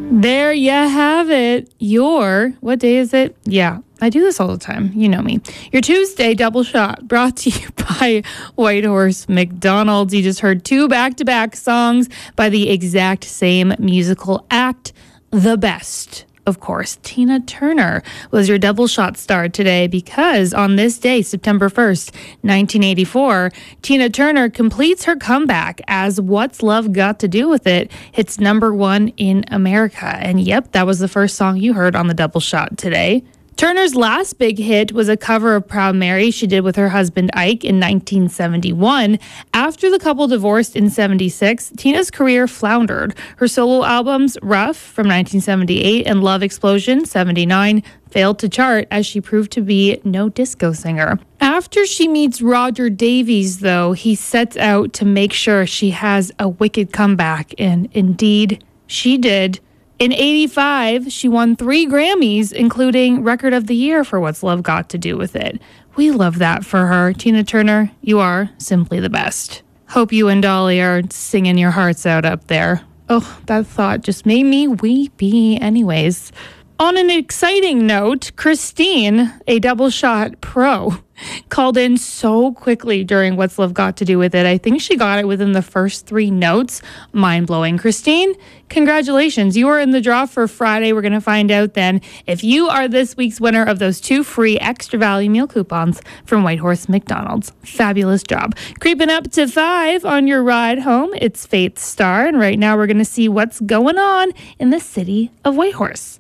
There you have it. What day is it? Yeah, I do this all the time. You know me. Your Tuesday double shot brought to you by Whitehorse McDonald's. You just heard two back-to-back songs by the exact same musical act, The Best. Of course, Tina Turner was your double shot star today because on this day, September 1st, 1984, Tina Turner completes her comeback as What's Love Got to Do with It hits number one in America. And yep, that was the first song you heard on the double shot today. Turner's last big hit was a cover of Proud Mary she did with her husband Ike in 1971. After the couple divorced in 76, Tina's career floundered. Her solo albums, Rough from 1978 and Love Explosion 79, failed to chart as she proved to be no disco singer. After she meets Roger Davies, though, he sets out to make sure she has a wicked comeback, and indeed, she did. In 85, she won 3 Grammys, including Record of the Year for What's Love Got to Do with It. We love that for her. Tina Turner, you are simply the best. Hope you and Dolly are singing your hearts out up there. Oh, that thought just made me weepy anyways. On an exciting note, Christine, a double shot pro, called in so quickly during What's Love Got to Do with It. I think she got it within the first 3 notes. Mind-blowing. Christine, congratulations. You are in the draw for Friday. We're going to find out then if you are this week's winner of those 2 free extra value meal coupons from Whitehorse McDonald's. Fabulous job. Creeping up to 5 on your ride home, it's Faith Star. And right now we're going to see what's going on in the city of Whitehorse.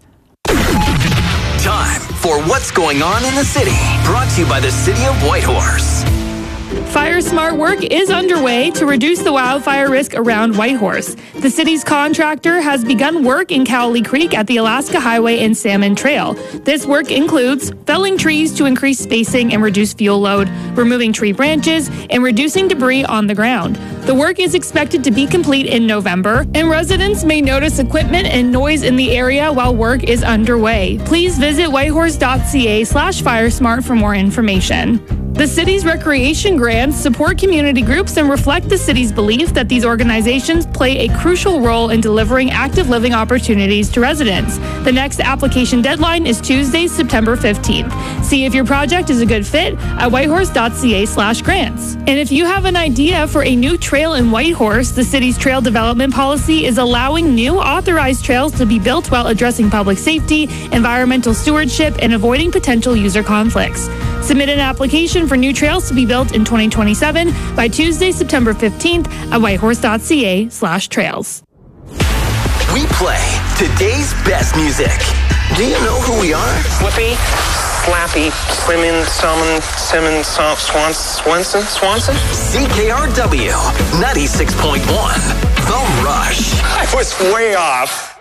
Time for What's Going On in the City, brought to you by the City of Whitehorse. Fire Smart work is underway to reduce the wildfire risk around Whitehorse. The city's contractor has begun work in Cowley Creek at the Alaska Highway and Salmon Trail. This work includes felling trees to increase spacing and reduce fuel load, removing tree branches, and reducing debris on the ground. The work is expected to be complete in November, and residents may notice equipment and noise in the area while work is underway. Please visit whitehorse.ca/firesmart for more information. The city's recreation grants support community groups and reflect the city's belief that these organizations play a crucial role in delivering active living opportunities to residents. The next application deadline is Tuesday, September 15th. See if your project is a good fit at whitehorse.ca/grants. And if you have an idea for a new trail in Whitehorse, the city's trail development policy is allowing new authorized trails to be built while addressing public safety, environmental stewardship, and avoiding potential user conflicts. Submit an application for new trails to be built in 2027 by Tuesday, September 15th at whitehorse.ca/trails. We play today's best music. Do you know who we are? Flippy, Slappy, Slimming, Simmons, Swanson? CKRW 96.1, The Rush. I was way off.